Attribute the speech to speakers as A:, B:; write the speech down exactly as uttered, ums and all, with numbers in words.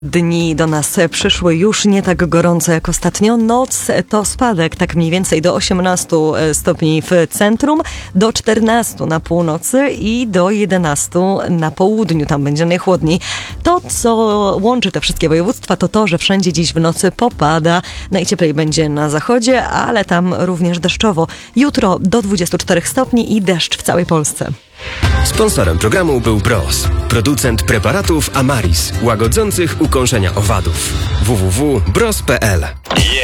A: Dni do nas przyszły już nie tak gorąco jak ostatnio. Noc to spadek tak mniej więcej do osiemnastu stopni w centrum, do czternastu na północy i do jedenastu na południu. Tam będzie najchłodniej. To, co łączy te wszystkie województwa, to to, że wszędzie dziś w nocy popada. Najcieplej będzie na zachodzie, ale tam również deszczowo. Jutro do dwudziestu czterech stopni i deszcz w całej Polsce.
B: Sponsorem programu był Bros, producent preparatów Amaris, łagodzących ukąszenia owadów. w w w kropka bros kropka p l